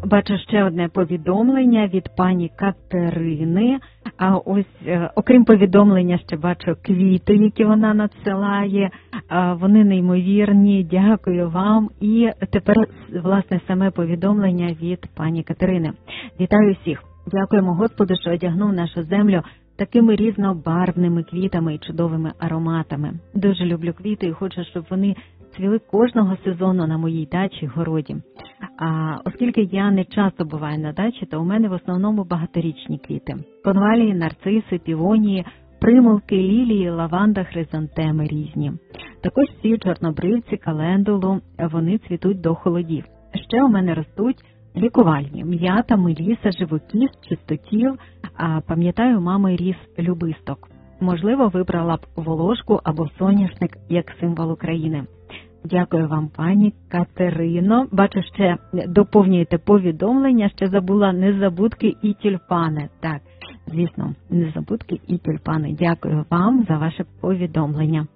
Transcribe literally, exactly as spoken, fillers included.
бачу ще одне повідомлення від пані Катерини. А ось, окрім повідомлення, ще бачу квіти, які вона надсилає. Вони неймовірні, дякую вам. І тепер, власне, саме повідомлення від пані Катерини. Вітаю всіх. Дякуємо Господу, що одягнув нашу землю такими різнобарвними квітами і чудовими ароматами. Дуже люблю квіти і хочу, щоб вони цвіли кожного сезону на моїй дачі, городі. А оскільки я не часто буваю на дачі, то у мене в основному багаторічні квіти. Конвалії, нарциси, півонії, примулки, лілії, лаванда, хризантеми різні. Також всі чорнобривці, календулу, вони цвітуть до холодів. Ще у мене ростуть лікувальні: м'ята, меліса, живокіст, чистотіл, а пам'ятаю, мами ріс любисток. Можливо, вибрала б волошку або соняшник як символ України. Дякую вам, пані Катерино. Бачу, ще доповнюєте повідомлення, ще забула незабудки і тюльпани. Так, звісно, незабудки і тюльпани. Дякую вам за ваше повідомлення.